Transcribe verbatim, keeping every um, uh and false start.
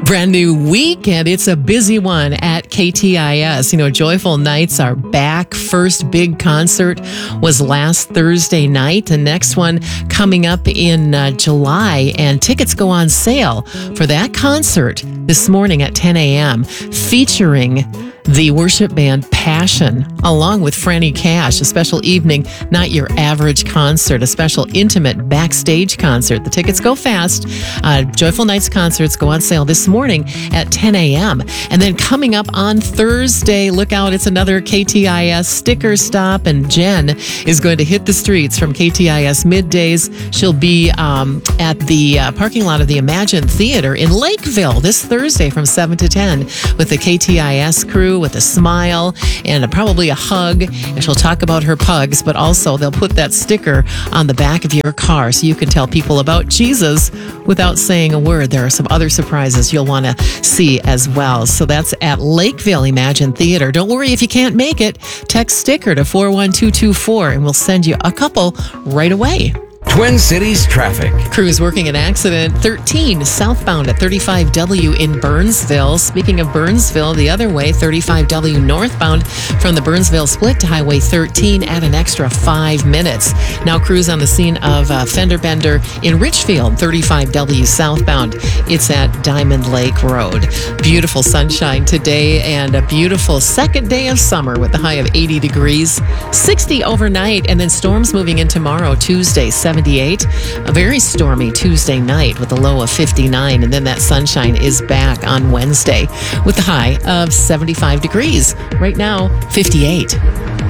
Brand new week, and it's a busy one at K T I S. You know, Joyful Nights are back. First big concert was last Thursday night. The next one coming up in uh, July, and tickets go on sale for that concert this morning at ten a.m. featuring the worship band Passion, along with Franny Cash, a special evening, not your average concert, a special intimate backstage concert. The tickets go fast. Uh, Joyful Nights concerts go on sale this morning at ten a.m. And then coming up on Thursday, look out, it's another K T I S sticker stop, and Jen is going to hit the streets from K T I S middays. She'll be um, at the uh, parking lot of the Imagine Theater in Lakeville this Thursday from seven to ten with the K T I S crew, with a smile and a, probably a hug. And she'll talk about her pugs, but also they'll put that sticker on the back of your car so you can tell people about Jesus without saying a word. There are some other surprises you'll want to see as well. So that's at Lakeville Imagine Theater. Don't worry if you can't make it. Text sticker to four one two two four and we'll send you a couple right away. Twin Cities traffic. Crews working an accident thirteen southbound at thirty-five W in Burnsville. Speaking of Burnsville, the other way, thirty-five W northbound from the Burnsville split to Highway thirteen at an extra five minutes. Now crews on the scene of a fender bender in Richfield, thirty-five W southbound. It's at Diamond Lake Road. Beautiful sunshine today and a beautiful second day of summer with a high of eighty degrees, sixty overnight, and then storms moving in tomorrow, Tuesday, seventy-eight. A very stormy Tuesday night with a low of fifty-nine, and then that sunshine is back on Wednesday with a high of seventy-five degrees. Right now, fifty-eight.